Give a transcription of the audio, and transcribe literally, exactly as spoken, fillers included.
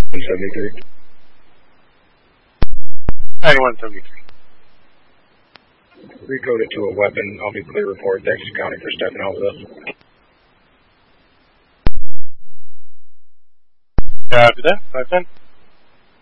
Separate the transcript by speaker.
Speaker 1: seventy-three.
Speaker 2: ninety-one seventy-three.
Speaker 1: Recode it to a weapon. I'll be clear report. Thanks to County for stepping out with us.
Speaker 2: Copy that. five ten.